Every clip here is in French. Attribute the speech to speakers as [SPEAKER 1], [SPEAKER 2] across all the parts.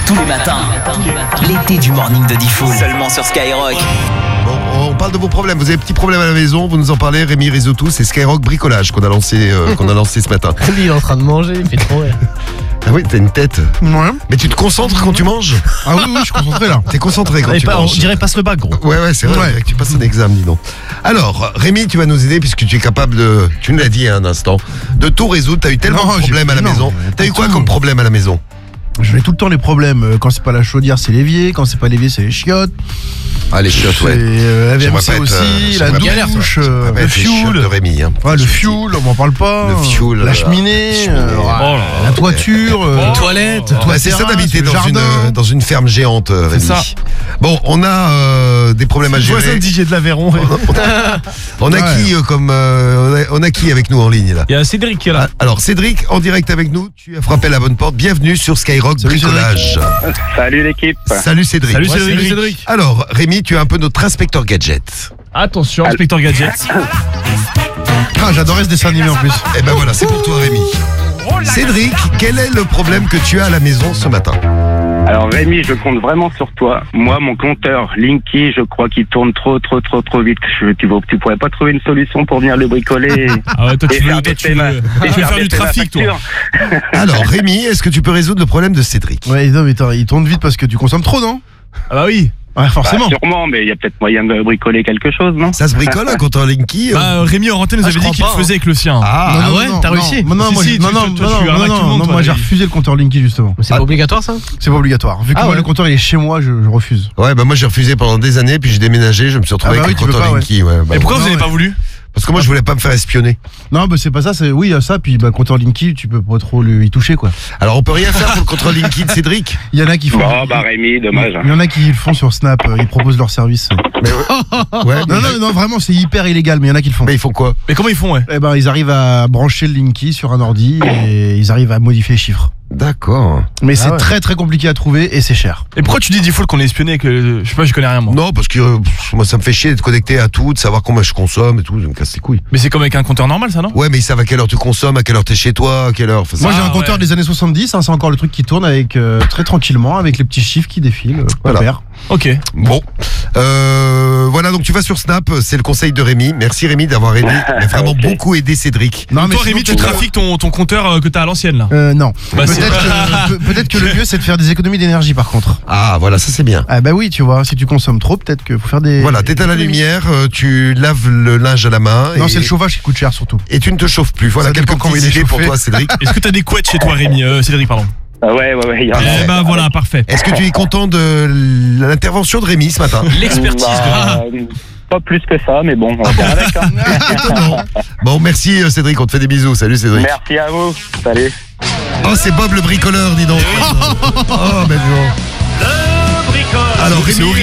[SPEAKER 1] tous les matins. L'été du morning de Diffoul. Seulement sur Skyrock.
[SPEAKER 2] Bon, on parle de vos problèmes. Vous avez des petits problèmes à la maison, vous nous en parlez. Rémi résout tout. C'est Skyrock Bricolage qu'on a lancé ce matin.
[SPEAKER 3] Lui, il est en train de manger, il fait trop rire.
[SPEAKER 2] Ah oui, t'as une tête.
[SPEAKER 4] Ouais.
[SPEAKER 2] Mais tu te concentres quand tu manges?
[SPEAKER 4] Ah oui, je suis concentré là.
[SPEAKER 2] T'es concentré quand tu
[SPEAKER 3] On
[SPEAKER 2] manges.
[SPEAKER 3] dirait passe le bac, gros.
[SPEAKER 2] Ouais, c'est vrai.
[SPEAKER 4] Ouais.
[SPEAKER 2] Tu passes un examen, dis donc. Alors, Rémi, tu vas nous aider puisque tu es capable de, tu nous l'as dit il y a un instant, de tout résoudre. T'as eu tellement de problèmes à la maison. T'as eu quoi comme problème à la maison?
[SPEAKER 4] Je fais tout le temps les problèmes. Quand c'est pas la chaudière, c'est l'évier. Quand c'est pas l'évier, c'est les chiottes.
[SPEAKER 2] Ah, les chiottes, ouais.
[SPEAKER 4] La
[SPEAKER 2] J'aimerais
[SPEAKER 4] VMC
[SPEAKER 2] pas être,
[SPEAKER 4] aussi, la
[SPEAKER 2] j'aimerais pas
[SPEAKER 4] douche,
[SPEAKER 2] Ah bah,
[SPEAKER 4] le
[SPEAKER 2] les chiottes de
[SPEAKER 4] fioul.
[SPEAKER 2] Rémi. Hein.
[SPEAKER 4] Ouais, le fioul, on m'en parle pas.
[SPEAKER 2] Le fioul,
[SPEAKER 4] la cheminée, la toiture,
[SPEAKER 3] Les toilettes.
[SPEAKER 2] Ouais, c'est ça
[SPEAKER 4] terrasse,
[SPEAKER 2] d'habiter
[SPEAKER 4] le
[SPEAKER 2] dans
[SPEAKER 4] jardin.
[SPEAKER 2] dans une ferme géante, Rémi.
[SPEAKER 3] ça.
[SPEAKER 2] Bon, on a des problèmes à
[SPEAKER 3] Voisin
[SPEAKER 2] gérer.
[SPEAKER 3] de DJ de l'Aveyron.
[SPEAKER 2] On a
[SPEAKER 4] Ouais.
[SPEAKER 2] qui on a qui avec nous en ligne là?
[SPEAKER 3] Il y a Cédric qui est là.
[SPEAKER 2] Alors Cédric, en direct avec nous, tu as frappé à la bonne porte. Bienvenue sur Skyrock
[SPEAKER 4] Salut,
[SPEAKER 2] Bricolage.
[SPEAKER 5] Salut l'équipe.
[SPEAKER 2] Salut Cédric.
[SPEAKER 3] Salut Cédric.
[SPEAKER 2] Alors Rémi, tu es un peu notre inspecteur gadget.
[SPEAKER 3] Attention, inspecteur Gadget.
[SPEAKER 4] Ah, j'adorais ce dessin animé en plus.
[SPEAKER 2] Et ben voilà, c'est pour toi Rémi. Cédric, quel est le problème que tu as à la maison ce matin?
[SPEAKER 5] Alors Rémi, je compte vraiment sur toi. Moi, mon compteur Linky, je crois qu'il tourne trop vite. Tu pourrais pas trouver une solution pour venir le bricoler
[SPEAKER 3] Ah ouais, toi
[SPEAKER 5] et
[SPEAKER 3] tu veux
[SPEAKER 5] faire baisser ma-
[SPEAKER 3] tu
[SPEAKER 5] et
[SPEAKER 3] veux
[SPEAKER 5] faire
[SPEAKER 3] faire du
[SPEAKER 5] baisser ma
[SPEAKER 3] trafic, toi.
[SPEAKER 5] facture.
[SPEAKER 2] Alors Rémi, est-ce que tu peux résoudre le problème de Cédric?
[SPEAKER 4] Ouais, non, mais attends, il tourne vite parce que tu consommes trop, non?
[SPEAKER 3] Ah bah oui.
[SPEAKER 4] Ouais, forcément.
[SPEAKER 5] Bah, sûrement, mais il y a peut-être moyen de bricoler quelque chose, non?
[SPEAKER 2] Ça se bricole un compteur Linky?
[SPEAKER 3] Bah Rémi en antenne nous avait
[SPEAKER 4] je
[SPEAKER 3] dit
[SPEAKER 4] crois
[SPEAKER 3] qu'il le
[SPEAKER 4] pas,
[SPEAKER 3] faisait avec le sien.
[SPEAKER 2] Ah,
[SPEAKER 3] ouais, t'as réussi?
[SPEAKER 4] Non,
[SPEAKER 3] Si,
[SPEAKER 4] moi,
[SPEAKER 3] si,
[SPEAKER 4] non,
[SPEAKER 3] toi, tu arnaques tout le monde,
[SPEAKER 4] non,
[SPEAKER 3] toi,
[SPEAKER 4] moi j'ai
[SPEAKER 3] Rémi.
[SPEAKER 4] refusé le compteur Linky justement.
[SPEAKER 3] C'est pas obligatoire ça?
[SPEAKER 4] C'est pas obligatoire. Vu que moi le compteur il est chez moi, je refuse.
[SPEAKER 2] ouais, bah moi j'ai refusé pendant des années, puis j'ai déménagé, je me suis retrouvé
[SPEAKER 4] Ah bah
[SPEAKER 2] avec
[SPEAKER 4] oui,
[SPEAKER 2] le
[SPEAKER 4] tu peux
[SPEAKER 2] compteur
[SPEAKER 4] pas,
[SPEAKER 2] Linky. Ouais, bah,
[SPEAKER 3] Et pourquoi
[SPEAKER 4] non,
[SPEAKER 3] vous avez
[SPEAKER 4] ouais.
[SPEAKER 3] pas voulu?
[SPEAKER 2] parce que moi je voulais pas me faire espionner.
[SPEAKER 4] Non, bah c'est pas ça, c'est oui, il y a ça, puis bah compteur Linky, tu peux pas trop y toucher quoi.
[SPEAKER 2] Alors on peut rien faire pour le contrôle Linky de Cédric?
[SPEAKER 4] Il y en a qui font.
[SPEAKER 5] Bon, bah Rémi, dommage.
[SPEAKER 4] Il y en a qui le font sur Snap, ils proposent leur service.
[SPEAKER 2] Mais ouais,
[SPEAKER 4] Non, vraiment, c'est hyper illégal, mais il y en a qui le font.
[SPEAKER 2] mais ils font quoi?
[SPEAKER 3] Mais comment ils font, ouais?
[SPEAKER 4] Eh ben, ils arrivent à brancher le Linky sur un ordi et ils arrivent à modifier les chiffres.
[SPEAKER 2] D'accord.
[SPEAKER 4] Mais c'est
[SPEAKER 3] ouais.
[SPEAKER 4] très très compliqué à trouver et c'est cher.
[SPEAKER 3] Et pourquoi tu dis Diffoul qu'on est espionné que je sais pas, je connais rien moi.
[SPEAKER 2] Non, parce que moi ça me fait chier d'être connecté à tout, de savoir combien je consomme et tout, ça me casse les couilles.
[SPEAKER 3] Mais c'est comme avec un compteur normal ça, non?
[SPEAKER 2] Ouais, mais ils savent à quelle heure tu consommes, à quelle heure t'es chez toi, à quelle heure. Enfin,
[SPEAKER 4] Moi
[SPEAKER 2] ça-
[SPEAKER 4] j'ai un compteur
[SPEAKER 3] ouais.
[SPEAKER 4] des années 70, hein, c'est encore le truc qui tourne avec très tranquillement, avec les petits chiffres qui défilent.
[SPEAKER 2] Voilà.
[SPEAKER 4] Pépère.
[SPEAKER 3] Ok.
[SPEAKER 2] Bon, voilà, donc tu vas sur Snap, c'est le conseil de Rémi. Merci Rémi d'avoir aidé, mais vraiment
[SPEAKER 5] Ok.
[SPEAKER 2] beaucoup aidé Cédric.
[SPEAKER 4] Non,
[SPEAKER 3] Toi
[SPEAKER 4] sinon,
[SPEAKER 3] Rémi tu trafiques ton compteur que t'as à l'ancienne là.
[SPEAKER 4] Non.
[SPEAKER 3] Bah, c'est-
[SPEAKER 4] Peut-être que le mieux c'est de faire des économies d'énergie par contre.
[SPEAKER 2] Ah, voilà, ça c'est bien.
[SPEAKER 4] Ah bah oui, tu vois, si tu consommes trop, peut-être qu'il faut faire des.
[SPEAKER 2] Voilà, t'éteins la
[SPEAKER 4] économies.
[SPEAKER 2] lumière, tu laves le linge à la main.
[SPEAKER 4] Non,
[SPEAKER 2] et,
[SPEAKER 4] c'est le chauffage qui coûte cher surtout.
[SPEAKER 2] et tu ne te chauffes plus. Voilà
[SPEAKER 4] Ça
[SPEAKER 2] quelques
[SPEAKER 4] dépend comment
[SPEAKER 2] petites
[SPEAKER 4] il est
[SPEAKER 2] idées pour
[SPEAKER 4] chauffé.
[SPEAKER 2] toi Cédric.
[SPEAKER 3] Est-ce que t'as des couettes chez toi Rémi? Cédric pardon.
[SPEAKER 5] Ah ouais, il y en a.
[SPEAKER 3] Eh ben voilà, parfait.
[SPEAKER 2] Est-ce que tu es content de l'intervention de Rémi ce matin?
[SPEAKER 3] L'expertise de
[SPEAKER 5] Pas plus que ça, mais bon, on va faire avec. Hein.
[SPEAKER 2] Étonnant. Bon, merci Cédric, on te fait des bisous. Salut Cédric.
[SPEAKER 5] Merci à vous. Salut.
[SPEAKER 2] Oh, c'est Bob le bricoleur, dis donc. Oh, ben non. Alors
[SPEAKER 3] C'est
[SPEAKER 2] Rémi,
[SPEAKER 3] horrible.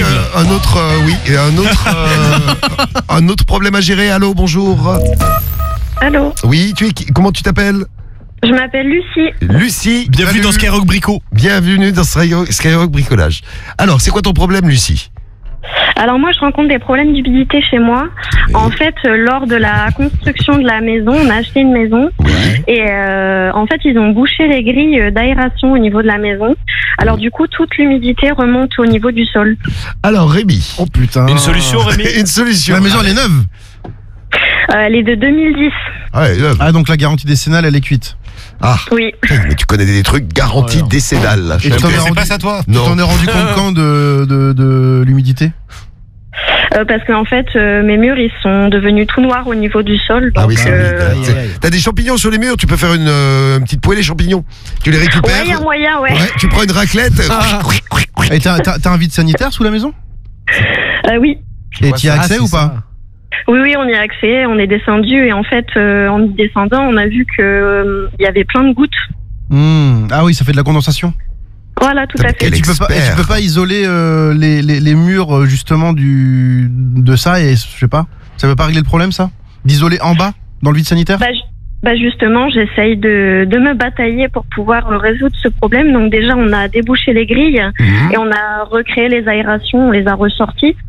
[SPEAKER 2] un autre problème à gérer. Allô, bonjour.
[SPEAKER 6] Allô,
[SPEAKER 2] Oui, comment tu t'appelles?
[SPEAKER 6] je m'appelle Lucie.
[SPEAKER 2] Lucie.
[SPEAKER 3] Bienvenue dans Skyrock Brico.
[SPEAKER 2] Bienvenue dans Skyrock Bricolage. Alors, c'est quoi ton problème, Lucie?
[SPEAKER 6] Alors moi, je rencontre des problèmes d'humidité chez moi. En fait, lors de la construction de la maison, on a acheté une maison et en fait, ils ont bouché les grilles d'aération au niveau de la maison. Alors du coup, toute l'humidité remonte au niveau du sol.
[SPEAKER 2] Alors, Rémi.
[SPEAKER 4] Oh putain.
[SPEAKER 3] Une solution Rémi?
[SPEAKER 2] Une solution.
[SPEAKER 4] La maison elle est neuve.
[SPEAKER 6] Elle est de 2010.
[SPEAKER 2] Ouais, là.
[SPEAKER 4] Ah donc la garantie décennale elle est cuite.
[SPEAKER 2] Ah,
[SPEAKER 6] Oui.
[SPEAKER 2] mais tu connais des trucs garantis décennales. Là.
[SPEAKER 4] Et tu t'en es rendu,
[SPEAKER 3] toi?
[SPEAKER 4] tu t'en es rendu compte quand de l'humidité?
[SPEAKER 6] Parce qu'en fait, mes murs, ils sont devenus tout noirs au niveau du sol.
[SPEAKER 2] Ah
[SPEAKER 6] Donc,
[SPEAKER 2] oui, c'est
[SPEAKER 4] aïe, aïe.
[SPEAKER 2] T'as des champignons sur les murs, tu peux faire une petite poêlée champignons. Tu les récupères.
[SPEAKER 6] ouais, il y a moyen, ouais.
[SPEAKER 2] Ouais, tu prends une raclette.
[SPEAKER 4] Et t'as un vide sanitaire sous la maison?
[SPEAKER 6] Oui.
[SPEAKER 4] Et t'y as accès ou pas?
[SPEAKER 6] Oui, on y a accès. On est descendu et en fait, en y descendant, on a vu que il y avait plein de gouttes.
[SPEAKER 4] Ah oui, ça fait de la condensation.
[SPEAKER 6] Voilà, tout à fait.
[SPEAKER 2] Quel
[SPEAKER 4] Et tu peux pas isoler les murs justement de ça et je sais pas. Ça veut pas régler le problème ça? D'isoler en bas dans le vide sanitaire?
[SPEAKER 6] Bah justement, j'essaye de me batailler pour pouvoir résoudre ce problème. Donc déjà, on a débouché les grilles et on a recréé les aérations, on les a ressorties.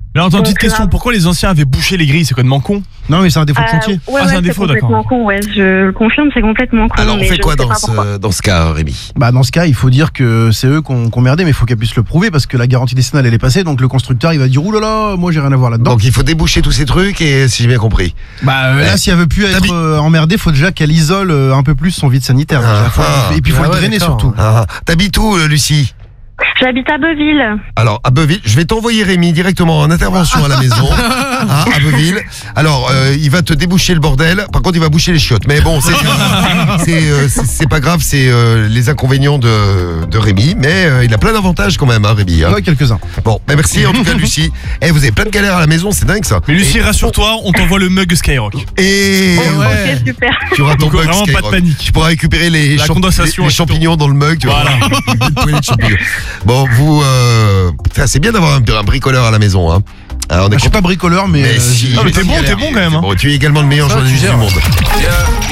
[SPEAKER 3] Mais alors, attends, petite
[SPEAKER 6] Donc,
[SPEAKER 3] question. Pourquoi les anciens avaient bouché les grilles? C'est complètement con.
[SPEAKER 4] Non, mais c'est un défaut de chantier.
[SPEAKER 6] Ouais,
[SPEAKER 3] Ah, c'est un
[SPEAKER 6] c'est
[SPEAKER 3] défaut,
[SPEAKER 6] complètement
[SPEAKER 3] d'accord.
[SPEAKER 6] con, ouais, je le confirme, c'est complètement con.
[SPEAKER 2] Alors on
[SPEAKER 6] mais
[SPEAKER 2] fait
[SPEAKER 6] je
[SPEAKER 2] quoi
[SPEAKER 6] sais pas pourquoi.
[SPEAKER 2] dans ce cas, Rémi?
[SPEAKER 4] Bah dans ce cas, il faut dire que c'est eux qui ont merdé, mais il faut qu'elle puisse le prouver parce que la garantie décennale elle est passée, donc le constructeur il va dire oulala, moi j'ai rien à voir là-dedans.
[SPEAKER 2] Donc il faut déboucher tous ces trucs et si j'ai bien compris.
[SPEAKER 4] Bah là, si elle veut plus être emmerdée, faut déjà qu'elle isole un peu plus son vide sanitaire. Déjà. Et puis il faut le drainer surtout.
[SPEAKER 2] T'habites où, Lucie?
[SPEAKER 6] J'habite à Beuville.
[SPEAKER 2] Alors, à Beuville, je vais t'envoyer Rémi directement en intervention à la maison, à Beuville. Alors, il va te déboucher le bordel. Par contre, il va boucher les chiottes. Mais bon, c'est pas grave, c'est les inconvénients de Rémi. Mais il a plein d'avantages quand même, hein, Rémi. Hein.
[SPEAKER 4] Ouais, quelques-uns.
[SPEAKER 2] Bon, ben merci en tout cas, Lucie. Vous avez plein de galères à la maison, c'est dingue ça.
[SPEAKER 3] Mais Lucie, rassure-toi, on t'envoie le mug Skyrock.
[SPEAKER 2] Et
[SPEAKER 6] Ok, super.
[SPEAKER 2] tu auras ton
[SPEAKER 3] Donc,
[SPEAKER 2] mug
[SPEAKER 3] vraiment pas de
[SPEAKER 2] Skyrock.
[SPEAKER 3] panique.
[SPEAKER 2] Tu pourras récupérer les
[SPEAKER 3] condensation,
[SPEAKER 2] les champignons dans le mug. Tu vois.
[SPEAKER 3] Voilà.
[SPEAKER 2] Une poignée de champignons. Bon, vous, c'est bien d'avoir un bricoleur à la maison. Hein. Alors, on est
[SPEAKER 4] Je suis pas bricoleur, mais.
[SPEAKER 2] si.
[SPEAKER 3] Non, mais t'es bon quand même. Hein.
[SPEAKER 2] Bon, tu es également le meilleur journaliste du monde.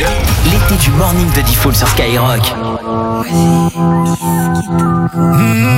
[SPEAKER 1] L'été du morning de Diffoul sur Skyrock.